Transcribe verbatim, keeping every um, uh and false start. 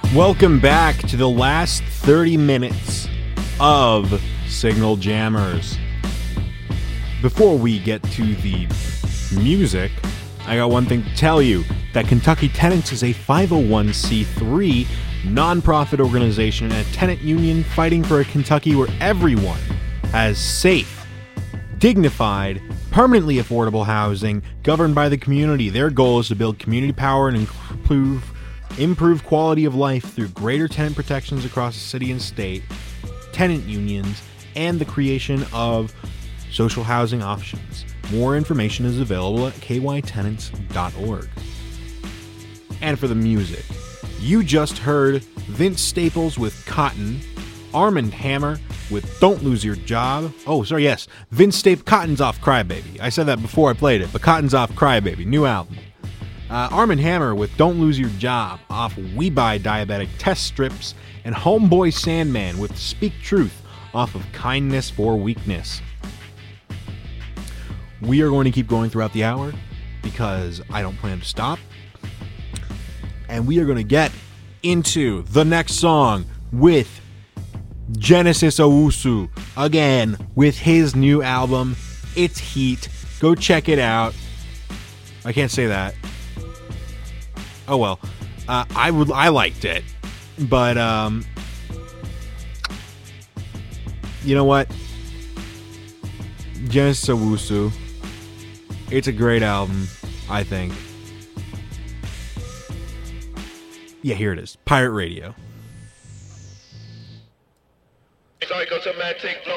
Welcome back to the last thirty minutes of Signal Jammers. Before we get to the music, I got one thing to tell you, that Kentucky Tenants is a five oh one c three nonprofit organization and a tenant union fighting for a Kentucky where everyone has safe, dignified, permanently affordable housing governed by the community. Their goal is to build community power and improve improve quality of life through greater tenant protections across the city and state, tenant unions, and the creation of social housing options. More information is available at k y tenants dot org. And for the music, you just heard Vince Staples with Cotton, Armand Hammer with Don't Lose Your Job. Oh, sorry, yes, Vince Staples, Cotton's off Crybaby. I said that before I played it, but Cotton's off Crybaby, new album. Uh, Armand Hammer with Don't Lose Your Job off We Buy Diabetic Test Strips, and Homeboy Sandman with Speak Truth off of Kindness for Weakness. We are going to keep going throughout the hour because I don't plan to stop. And we are going to get into the next song with Genesis Owusu again with his new album, It's Heat. Go check it out. I can't say that. Oh well, uh, I would. I liked it, but um, you know what? Genesis Owusu. It's a great album, I think. Yeah, here it is. Pirate Radio. Psychosomatic flow.